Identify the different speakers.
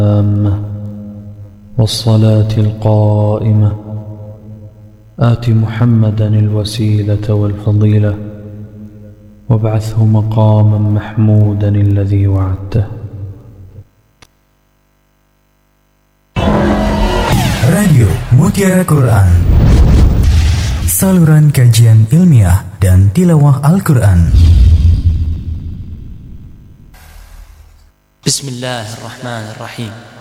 Speaker 1: والصلاة القائمة آت محمدا الوسيلة والفضيلة وابعثه مقاما محمودا الذي وعدته.
Speaker 2: Radio Mutiara Quran, saluran kajian ilmiah dan tilawah Al-Quran.
Speaker 3: Bismillahirrahmanirrahim.